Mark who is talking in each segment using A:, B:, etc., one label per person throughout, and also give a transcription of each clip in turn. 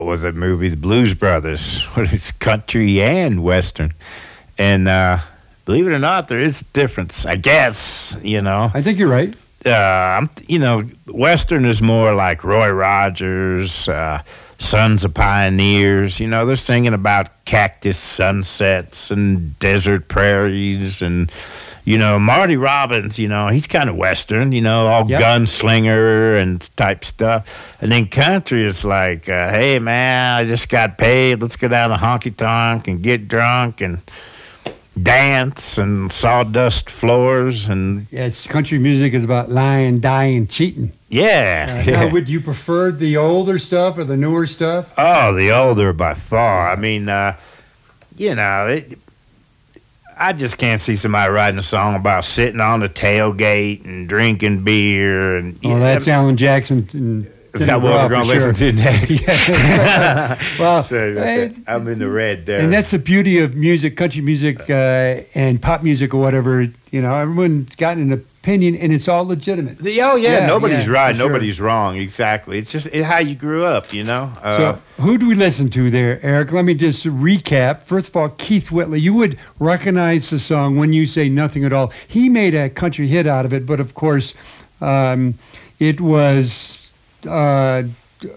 A: was a movie, The Blues Brothers, where it's country and Western. And believe it or not, there is a difference, I guess,
B: I think you're right.
A: Western is more like Roy Rogers, Sons of Pioneers. They're singing about cactus sunsets and desert prairies. And, Marty Robbins, he's kind of Western, all gunslinger and type stuff. And then country is like, hey, man, I just got paid. Let's go down to honky tonk and get drunk and dance and sawdust floors. And
B: it's country music is about lying, dying, cheating.
A: Yeah.
B: Now, would you prefer the older stuff or the newer stuff?
A: Oh, the older by far. I mean, I just can't see somebody writing a song about sitting on the tailgate and drinking beer. And
B: that's Alan Jackson. And
A: is that what we're going to listen to next?
B: Well,
A: I'm in the red there.
B: And that's the beauty of music, country music and pop music or whatever. Everyone's got an opinion, and it's all legitimate.
A: Nobody's right,
B: sure.
A: Nobody's wrong. Exactly. It's just how you grew up,
B: So who do we listen to there, Eric? Let me just recap. First of all, Keith Whitley. You would recognize the song When You Say Nothing at All. He made a country hit out of it, but of course, it was Alison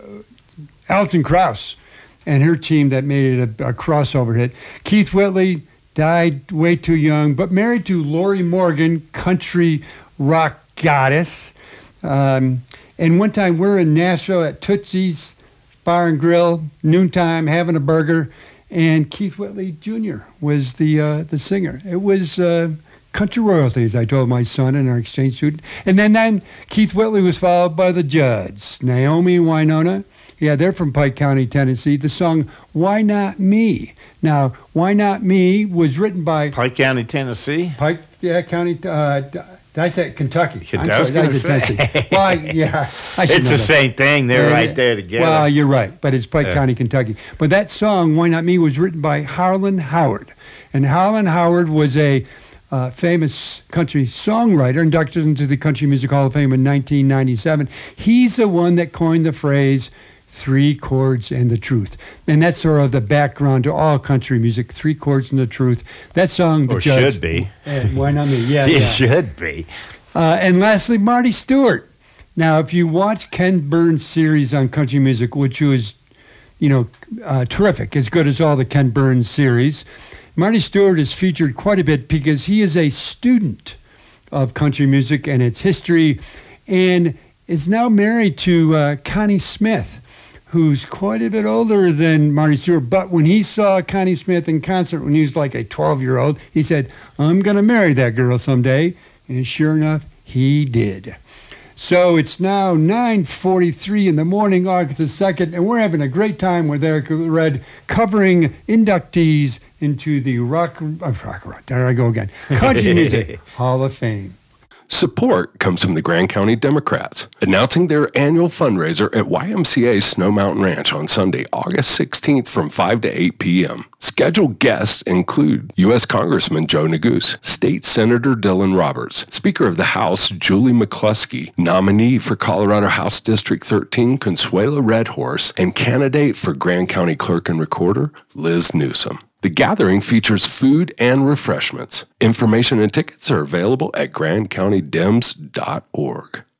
B: Krauss and her team that made it a crossover hit. Keith Whitley died way too young, but married to Lori Morgan, country rock goddess. And one time we're in Nashville at Tootsie's Bar and Grill, noontime, having a burger, and Keith Whitley Jr. was the singer. It was country royalties, I told my son and our exchange student. And then Keith Whitley was followed by the Judds, Naomi Winona. Yeah, they're from Pike County, Tennessee. The song Why Not Me? Now, Why Not Me was written by...
A: Pike County, Tennessee?
B: Pike County... did I say Kentucky?
A: I was going to say.
B: Tennessee. Well, yeah.
A: It's the same thing. They're right there together.
B: Well, you're right, but it's Pike County, Kentucky. But that song, Why Not Me, was written by Harlan Howard. And Harlan Howard was a famous country songwriter, inducted into the Country Music Hall of Fame in 1997. He's the one that coined the phrase, 3 chords and the truth. And that's sort of the background to all country music, 3 chords and the truth. That song, the Judds,
A: should be.
B: Why Not Me? Yeah,
A: it should be.
B: And lastly, Marty Stewart. Now, if you watch Ken Burns' series on country music, which was, terrific, as good as all the Ken Burns series, Marty Stewart is featured quite a bit because he is a student of country music and its history and is now married to Connie Smith, who's quite a bit older than Marty Stewart. But when he saw Connie Smith in concert when he was like a 12-year-old, he said, I'm going to marry that girl someday. And sure enough, he did. So it's now 9:43 in the morning, August the 2nd, and we're having a great time with Eric Red covering inductees into the Country Music Hall of Fame.
C: Support comes from the Grand County Democrats, announcing their annual fundraiser at YMCA Snow Mountain Ranch on Sunday, August 16th from 5 to 8 p.m. Scheduled guests include U.S. Congressman Joe Neguse, State Senator Dylan Roberts, Speaker of the House Julie McCluskey, nominee for Colorado House District 13 Consuelo Redhorse, and candidate for Grand County Clerk and Recorder Liz Newsom. The gathering features food and refreshments. Information and tickets are available at grandcountydems.org.